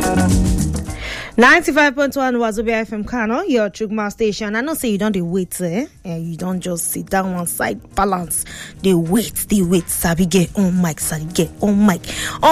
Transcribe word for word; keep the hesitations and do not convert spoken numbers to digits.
ninety-five point one Wazobia F M Kano, your Chugma station. I know say you don't dey wait, eh? And you don't just sit down one side, balance. They wait, they wait. Sabi get on mic, sabi get on mic.